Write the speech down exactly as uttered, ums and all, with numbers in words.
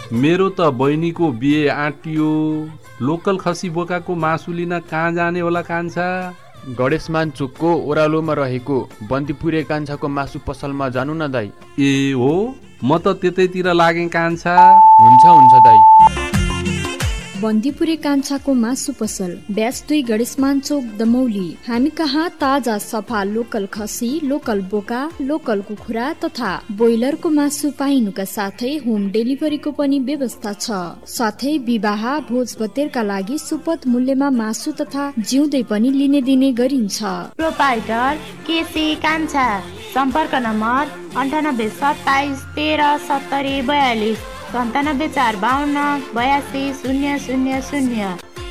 मेरो त बहिनीको बिहे आँटियो। लोकल खसी बोकाको मासु लिन कहाँ जाने होला कान्छा? गणेशमान चोकको ओह्रालोमा रहेको बन्दीपुरे कान्छाको मासु पसलमा जानु न दाई। ए हो, म त त्यतैतिर लागेँ कान्छा। हुन्छ हुन्छ दाई। बन्दीपुरे कान्छाको मासु पसल, ब्यास दुई गणेशमान चोक दमौली। हामी कहाँ ताजा सफा लोकल खसी, लोकल बोका, लोकल कुखुरा तथा ब्रोइलरको मासु पाइनुका साथै होम डेलिभरीको पनि व्यवस्था छ। साथै विवाह भोज भतेरका लागि सुपथ मूल्यमा मासु तथा जिउँदै पनि लिने दिने गरिन्छ। प्रोपाइटर केसी कान्छा, सम्पर्क नम्बर अन्ठानब्बे सत्ताइस तेह्र सत्तरी बयालिस, सन्तानब्बे चार बाहन्न बयासी शून्य शून्य शून्य।